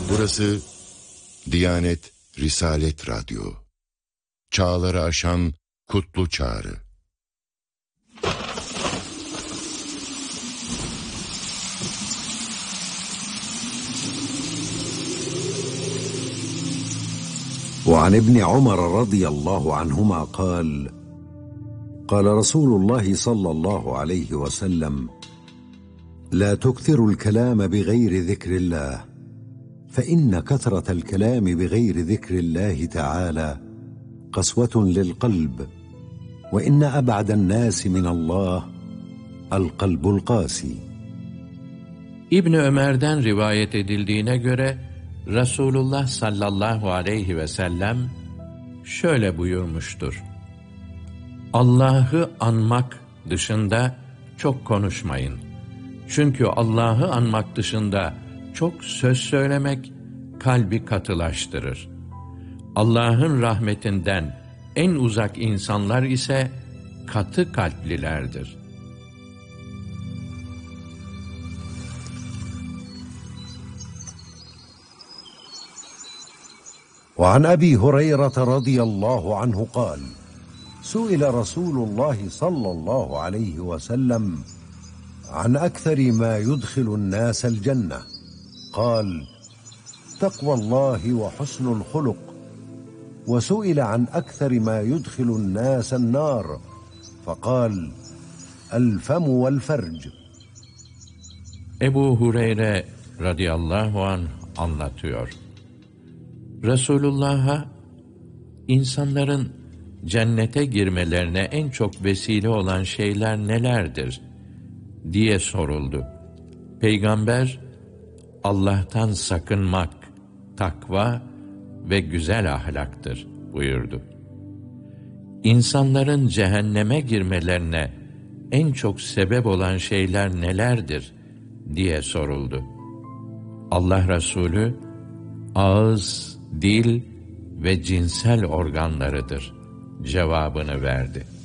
Burası Diyanet Risalet Radyo. Çağları aşan kutlu çağrı. وعن ابن عمر رضي الله عنهما قال قال رسول الله صلى الله عليه وسلم لا تكثروا الكلام بغير ذكر الله فإن كثرة الكلام بغير ذكر الله تعالى قسوة للقلب وإن أبعد الناس من الله القلب القاسي. İbn Ömer'den rivayet edildiğine göre Resulullah sallallahu aleyhi ve sellem şöyle buyurmuştur: Allah'ı anmak dışında çok konuşmayın. Çünkü Allah'ı anmak dışında çok söz söylemek kalbi katılaştırır. Allah'ın rahmetinden en uzak insanlar ise katı kalplilerdir. وعن أبي هريرة رضي الله عنه قال سئل رسول الله صلى الله عليه وسلم عن أكثر ما يدخل الناس الجنة قال تقوى الله وحسن الخلق وسئل عن أكثر ما يدخل الناس النار فقال الفم والفرج. Ebu Hureyre radıyallahu anh anlatıyor. Resulullah'a insanların cennete girmelerine en çok vesile olan şeyler nelerdir diye soruldu. Peygamber, Allah'tan sakınmak, takva ve güzel ahlaktır buyurdu. İnsanların cehenneme girmelerine en çok sebep olan şeyler nelerdir diye soruldu. Allah Resulü, ağız, dil ve cinsel organlarıdır cevabını verdi.